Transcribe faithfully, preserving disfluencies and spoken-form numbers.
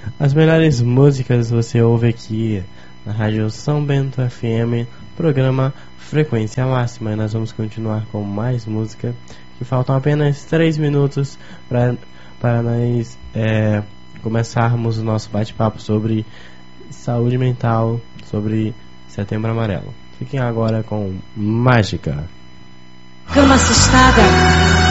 As melhores músicas você ouve aqui na Rádio São Bento F M, programa Frequência Máxima. E nós vamos continuar com mais música, que faltam apenas três minutos para para nós é, começarmos o nosso bate-papo sobre saúde mental, sobre Setembro Amarelo. Fiquem agora com Mágica. Cama assustada.